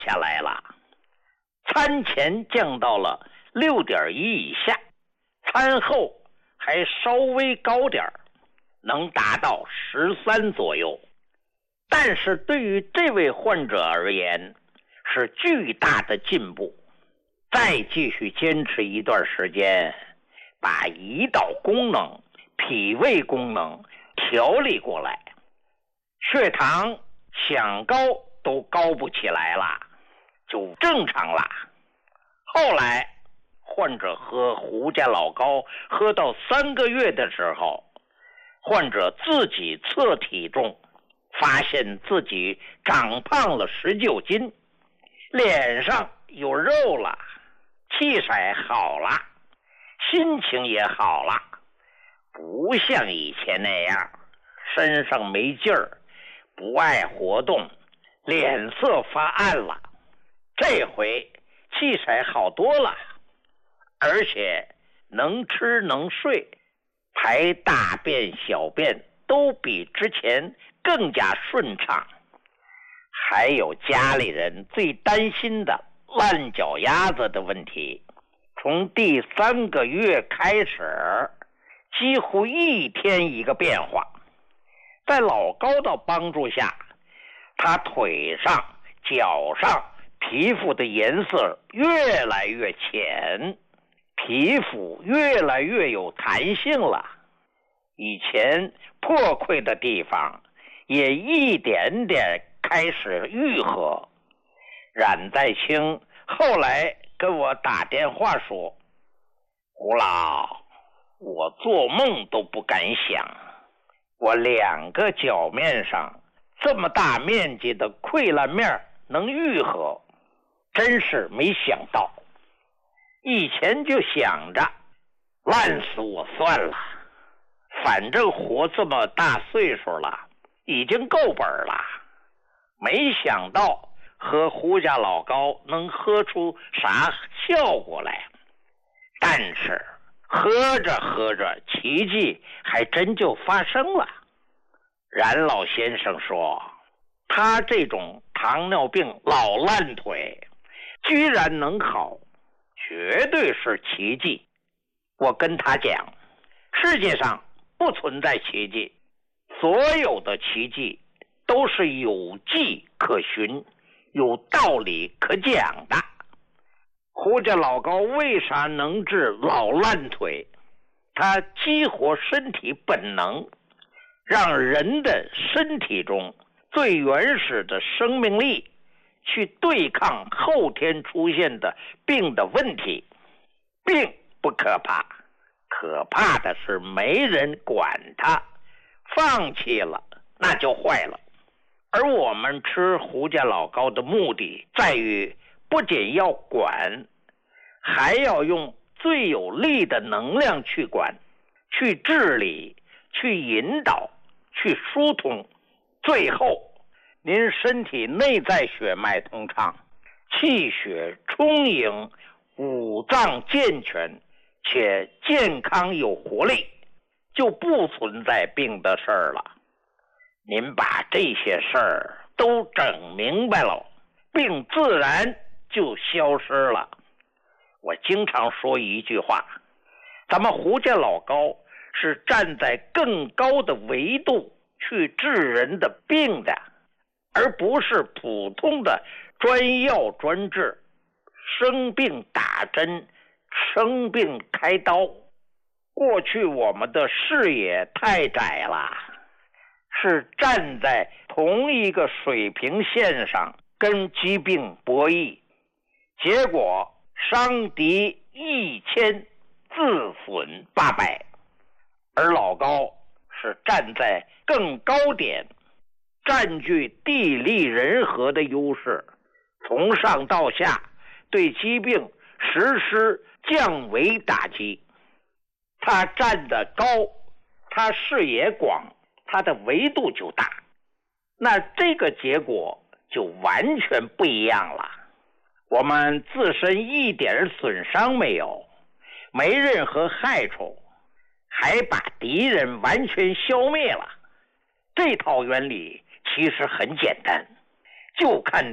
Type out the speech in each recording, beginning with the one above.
下来了，餐前降到了6.1以下，餐后还稍微高点，能达到13左右。但是对于这位患者而言是巨大的进步。再继续坚持一段时间，把胰岛功能、脾胃功能调理过来，血糖想高都高不起来了，就正常了。后来患者喝胡家老膏喝到3个月的时候，患者自己测体重，发现自己长胖了19斤，脸上有肉了，气色好了，心情也好了，不像以前那样身上没劲儿，不爱活动，脸色发暗了。这回气色好多了，而且能吃能睡，排大便小便都比之前更加顺畅。还有家里人最担心的烂脚丫子的问题，从第3个月开始，几乎一天一个变化。在老高的帮助下，他腿上、脚上皮肤的颜色越来越浅，皮肤越来越有弹性了。以前破溃的地方也一点点开始愈合。冉在清后来跟我打电话说，胡老，我做梦都不敢想，我2个脚面上这么大面积的溃烂面能愈合，真是没想到。以前就想着烂死我算了，反正活这么大岁数了，已经够本了。没想到喝胡家老膏能喝出啥效果来，但是喝着喝着奇迹还真就发生了。冉老先生说，他这种糖尿病老烂腿居然能好，绝对是奇迹。我跟他讲，世界上不存在奇迹，所有的奇迹都是有迹可循，有道理可讲的。胡家老膏为啥能治老烂腿？它激活身体本能，让人的身体中最原始的生命力去对抗后天出现的病的问题。病不可怕，可怕的是没人管它，放弃了那就坏了。而我们吃胡家老膏的目的在于，不仅要管，还要用最有力的能量去管，去治理，去引导，去疏通，最后您身体内在血脉通畅，气血充盈，五脏健全，且健康有活力，就不存在病的事儿了。您把这些事儿都整明白了，病自然就消失了。我经常说一句话，咱们胡家老膏是站在更高的维度去治人的病的，而不是普通的专药专治，生病打针，生病开刀。过去我们的视野太窄了，是站在同一个水平线上跟疾病博弈，结果伤敌1000，自损800。而老高是站在更高点，占据地利人和的优势，从上到下对疾病实施降维打击。他站得高，他视野广，他的维度就大，那这个结果就完全不一样了。我们自身一点损伤没有，没任何害处，还把敌人完全消灭了。这套原理其实很简单，就看您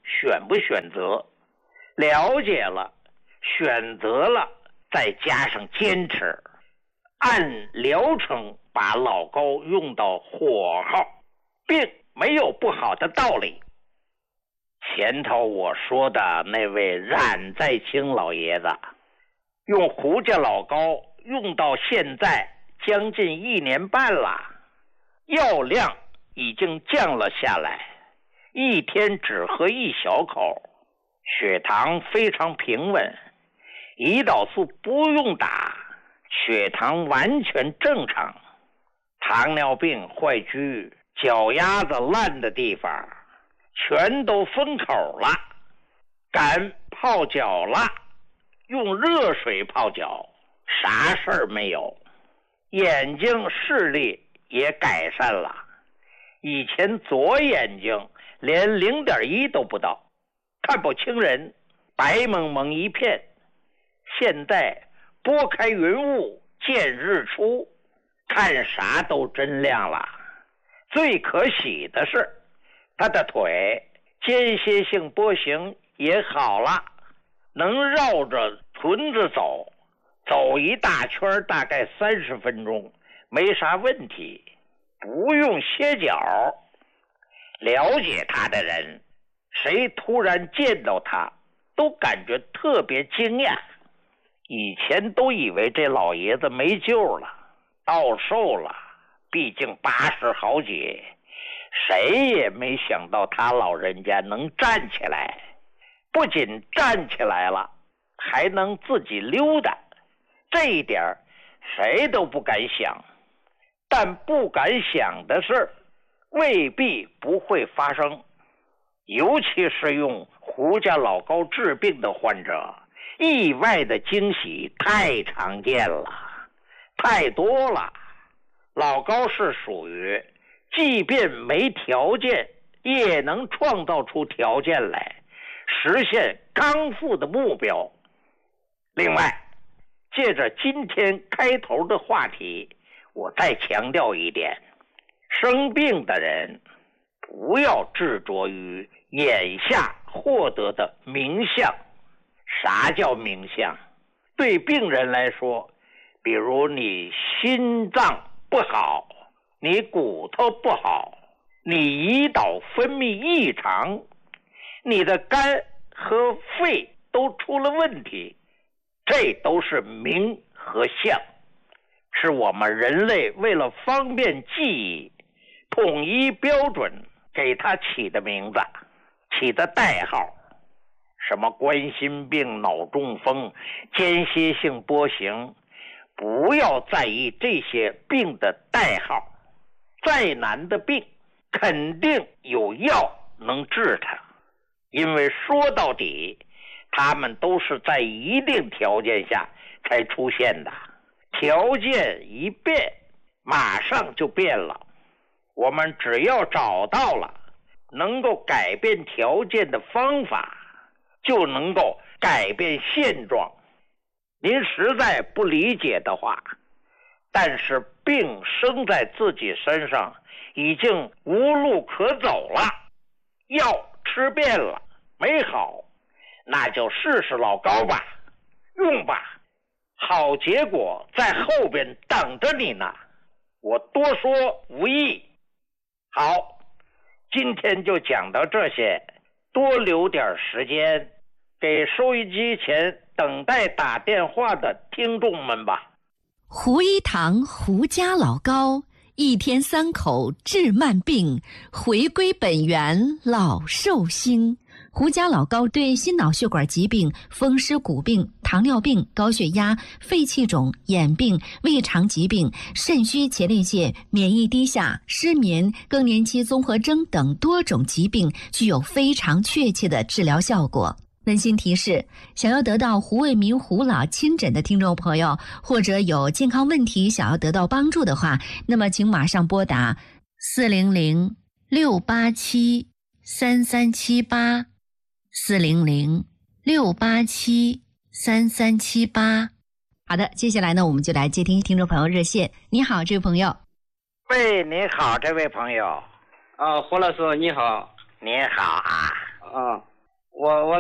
选不选择，了解了，选择了，再加上坚持，按疗程把老高用到火候，并没有不好的道理。前头我说的那位冉在清老爷子，用胡家老高用到现在将近1年半了，药量已经降了下来，一天只喝1小口，血糖非常平稳，胰岛素不用打，血糖完全正常。糖尿病坏疽，脚丫子烂的地方全都封口了，敢泡脚了，用热水泡脚，啥事儿没有。眼睛视力也改善了，以前左眼睛连0.1都不到，看不清人，白蒙蒙一片，现在拨开云雾见日出，看啥都真亮了。最可喜的是他的腿间歇性波形也好了，能绕着屯子走，走一大圈大概30分钟，没啥问题，不用歇脚。了解他的人，谁突然见到他都感觉特别惊讶。以前都以为这老爷子没救了，到寿了，毕竟80好几，谁也没想到他老人家能站起来，不仅站起来了，还能自己溜达，这一点谁都不敢想。但不敢想的事未必不会发生，尤其是用胡家老高治病的患者，意外的惊喜太常见了，太多了。老高是属于即便没条件也能创造出条件来实现康复的目标。另外，借着今天开头的话题，我再强调一点，生病的人不要执着于眼下获得的名相。啥叫名相？对病人来说，比如你心脏不好，你骨头不好，你胰岛分泌异常，你的肝和肺都出了问题，这都是名和相，是我们人类为了方便记忆，统一标准给它起的名字，起的代号。什么冠心病、脑中风、间歇性波形，不要在意这些病的代号。再难的病，肯定有药能治它，因为说到底，他们都是在一定条件下才出现的。条件一变，马上就变了。我们只要找到了能够改变条件的方法，就能够改变现状。您实在不理解的话，但是病生在自己身上，已经无路可走了，药吃遍了没好，那就试试老高吧，用吧，好结果在后边等着你呢。我多说无益。好，今天就讲到这些，多留点时间给收音机前等待打电话的听众们吧。 胡一堂胡家老高，一天3口治慢病，回归本源老寿星。胡家老高对心脑血管疾病、风湿骨病、糖尿病、高血压、肺气肿、眼病、胃肠疾病、肾虚前列腺、免疫低下、失眠、更年期综合征等多种疾病具有非常确切的治疗效果。温馨提示，想要得到胡卫民胡老亲诊的听众朋友，或者有健康问题想要得到帮助的话，那么请马上拨打400-687-3378 400-687-3378。好的，接下来呢，我们就来接听听众朋友热线。你好，这位朋友。 喂，你好，这位朋友。 胡老师你好。 你好啊。 我